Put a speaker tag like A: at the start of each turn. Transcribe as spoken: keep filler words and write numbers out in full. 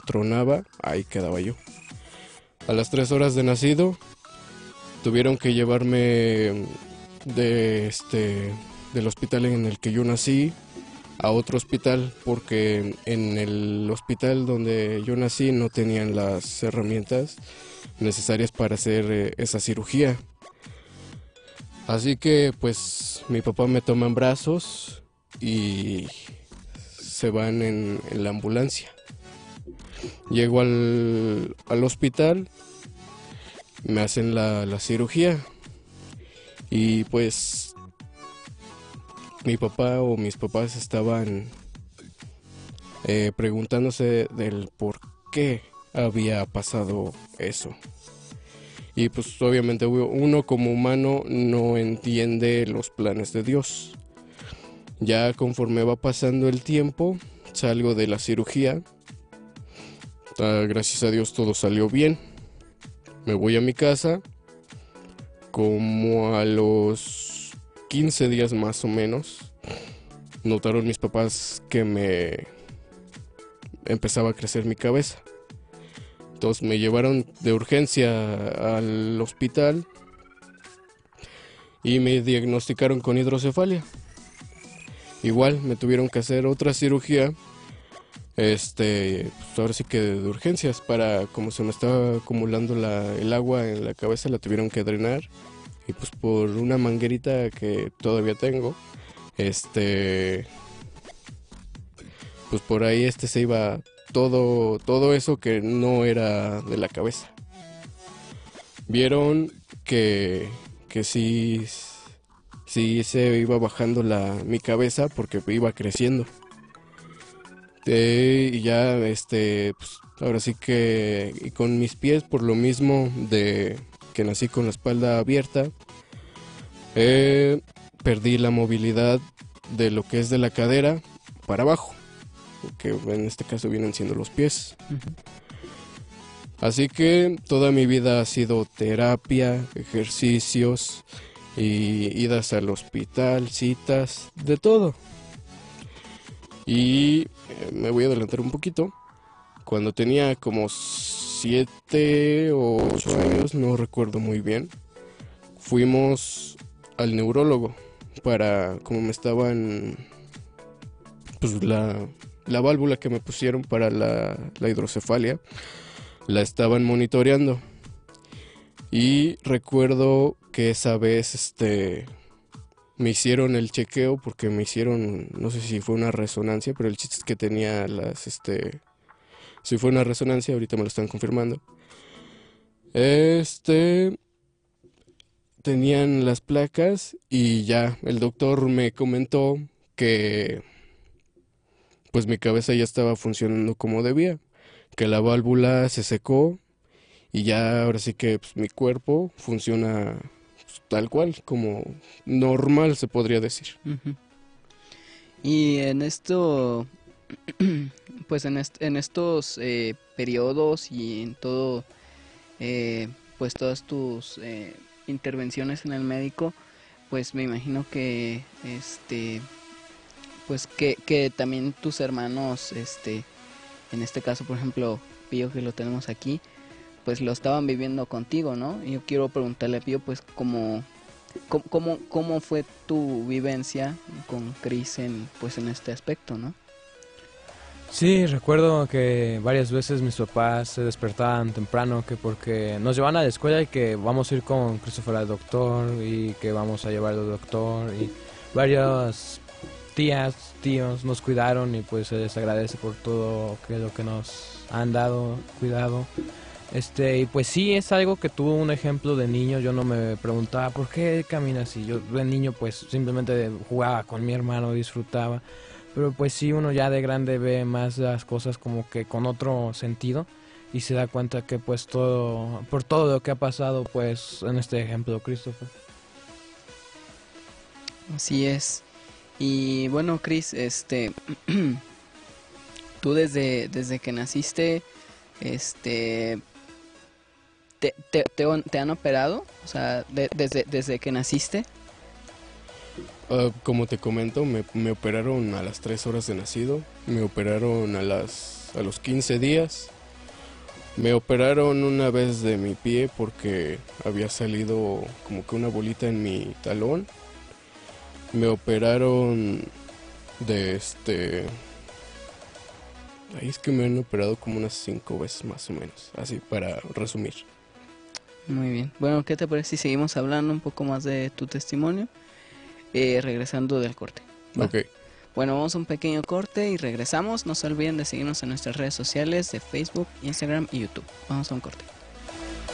A: tronaba, ahí quedaba yo. A las tres horas de nacido, tuvieron que llevarme de este del hospital en el que yo nací a otro hospital, porque en el hospital donde yo nací no tenían las herramientas necesarias para hacer eh, esa cirugía. Así que pues mi papá me toma en brazos y se van en, en la ambulancia. Llego al, al hospital, me hacen la, la cirugía y pues mi papá o mis papás estaban eh, preguntándose del por qué había pasado eso. Y pues obviamente uno como humano no entiende los planes de Dios. Ya conforme va pasando el tiempo, salgo de la cirugía. Ah, gracias a Dios todo salió bien. Me voy a mi casa. Como a los quince días más o menos, notaron mis papás que me empezaba a crecer mi cabeza. Entonces me llevaron de urgencia al hospital y me diagnosticaron con hidrocefalia. Igual me tuvieron que hacer otra cirugía, este, pues ahora sí que de urgencias, para como se me estaba acumulando la, el agua en la cabeza, la tuvieron que drenar y pues por una manguerita que todavía tengo, este, pues por ahí este se iba todo, todo eso que no era de la cabeza. Vieron que, que sí, sí se iba bajando la, mi cabeza porque iba creciendo. Eh, y ya, este, pues, ahora sí que y con mis pies, por lo mismo de que nací con la espalda abierta, eh, perdí la movilidad de lo que es de la cadera para abajo, que en este caso vienen siendo los pies.
B: Uh-huh.
A: Así que toda mi vida ha sido terapia, ejercicios y idas al hospital, citas, de todo. Y eh, me voy a adelantar un poquito. Cuando tenía como siete o ocho años, no recuerdo muy bien, fuimos al neurólogo para, como me estaban, pues la, la válvula que me pusieron para la, la hidrocefalia, la estaban monitoreando. Y recuerdo que esa vez, este... me hicieron el chequeo porque me hicieron, no sé si fue una resonancia, pero el chiste es que tenía las, este, si fue una resonancia, ahorita me lo están confirmando. Este, tenían las placas y ya, el doctor me comentó que, pues mi cabeza ya estaba funcionando como debía, que la válvula se secó y ya ahora sí que pues, mi cuerpo funciona tal cual, como normal se podría decir.
B: Uh-huh. Y en esto, pues en, est en estos eh, periodos y en todo, eh, pues todas tus eh, intervenciones en el médico, pues me imagino que, este, pues que, que también tus hermanos, este, en este caso por ejemplo Pío, que lo tenemos aquí, pues lo estaban viviendo contigo, ¿no? Y yo quiero preguntarle a Pío, pues, cómo, cómo, cómo, cómo fue tu vivencia con Chris en, pues, en este aspecto, ¿no?
C: Sí, recuerdo que varias veces mis papás se despertaban temprano, que porque nos llevaban a la escuela y que vamos a ir con Christopher al doctor y que vamos a llevarlo al doctor, y varias tías, tíos nos cuidaron y pues se les agradece por todo que lo que nos han dado, cuidado. Este, y pues sí, es algo que tuvo un ejemplo de niño. Yo no me preguntaba por qué camina así. Yo de niño pues simplemente jugaba con mi hermano, disfrutaba. Pero pues sí, uno ya de grande ve más las cosas como que con otro sentido y se da cuenta que pues todo, por todo lo que ha pasado pues en este ejemplo, Christopher.
B: Así es. Y bueno, Chris, este, tú desde, desde que naciste, este... ¿Te, te, te, te han operado? O sea, de, desde, desde que naciste.
A: Uh, como te comento, me, me operaron a las tres horas de nacido. Me operaron a las a los quince días. Me operaron una vez de mi pie porque había salido como que una bolita en mi talón. Me operaron de este... Ahí es que me han operado como unas cinco veces más o menos, así para resumir.
B: Muy bien. Bueno, ¿qué te parece si seguimos hablando un poco más de tu testimonio? Eh, regresando del corte. ¿Va?
A: Ok.
B: Bueno, vamos a un pequeño corte y regresamos. No se olviden de seguirnos en nuestras redes sociales de Facebook, Instagram y YouTube. Vamos a un corte.